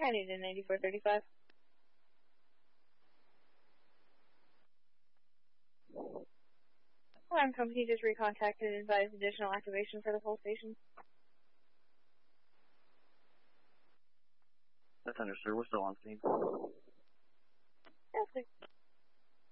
County to 9435. Alarm company just recontacted and advised additional activation for the full station. That's understood. We're still on scene.